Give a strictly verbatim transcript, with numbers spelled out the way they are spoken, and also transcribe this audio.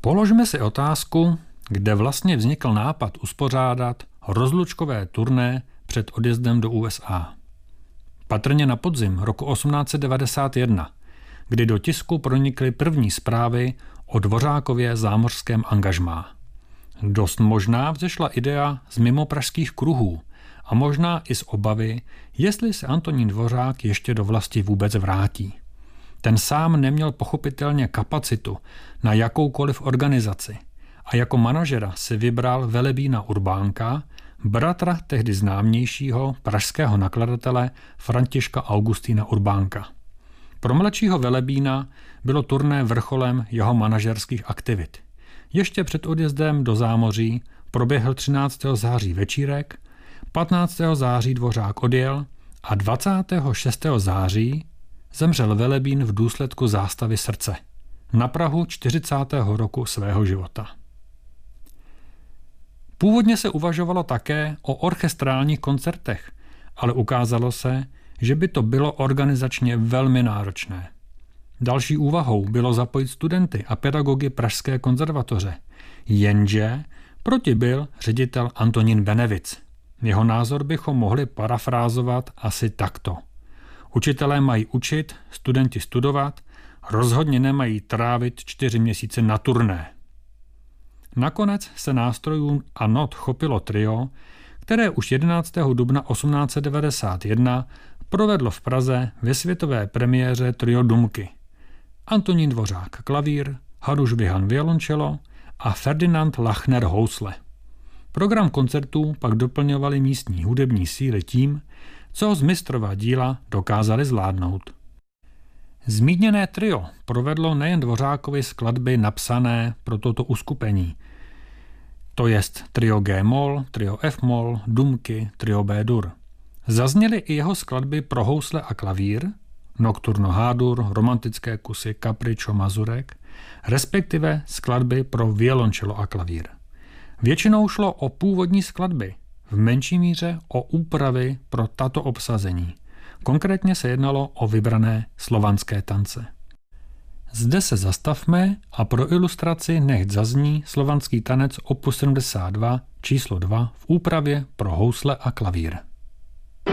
Položme si otázku, kde vlastně vznikl nápad uspořádat rozlučkové turné před odjezdem do U S A. Patrně na podzim roku osmnáct set devadesát jedna, kdy do tisku pronikly první zprávy o Dvořákově zámořském angažmá. Dost možná vzešla idea z mimopražských kruhů a možná i z obavy, jestli se Antonín Dvořák ještě do vlasti vůbec vrátí. Ten sám neměl pochopitelně kapacitu na jakoukoliv organizaci a jako manažera si vybral Velebína Urbánka, bratra tehdy známějšího pražského nakladatele Františka Augustína Urbánka. Pro mladšího Velebína bylo turné vrcholem jeho manažerských aktivit. Ještě před odjezdem do zámoří proběhl třináctého září večírek, patnáctého září Dvořák odjel a dvacátého šestého září zemřel Velebín v důsledku zástavy srdce na prahu čtyřicátého roku svého života. Původně se uvažovalo také o orchestrálních koncertech, ale ukázalo se, že by to bylo organizačně velmi náročné. Další úvahou bylo zapojit studenty a pedagogy Pražské konzervatoře, jenže proti byl ředitel Antonín Benevic. Jeho názor bychom mohli parafrázovat asi takto. Učitelé mají učit, studenti studovat, rozhodně nemají trávit čtyři měsíce na turné. Nakonec se nástrojů a not chopilo trio, které už jedenáctého dubna osmnáct set devadesát jedna provedlo v Praze ve světové premiéře trio Dumky. Antonín Dvořák klavír, Hanuš Bihan violončelo a Ferdinand Lachner housle. Program koncertů pak doplňovaly místní hudební síly tím, co z mistrova díla dokázali zvládnout. Zmíněné trio provedlo nejen Dvořákovy skladby napsané pro toto uskupení, to jest trio G-moll, trio F-moll, Dumky, trio B-dur. Zazněly i jeho skladby pro housle a klavír, Nocturno H-dur, romantické kusy Capriccio Mazurek, respektive skladby pro violončelo a klavír. Většinou šlo o původní skladby, v menší míře o úpravy pro tato obsazení. Konkrétně se jednalo o vybrané slovanské tance. Zde se zastavme a pro ilustraci nechť zazní slovanský tanec opus sedmdesát dva číslo dva v úpravě pro housle a klavír.